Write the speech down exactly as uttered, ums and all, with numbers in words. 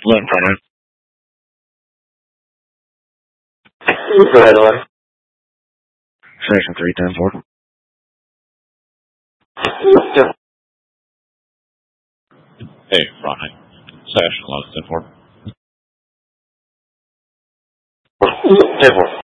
Lynn front Go ahead, eleven. Section three ten four. Hey, front end. Section eleven ten four. ten four.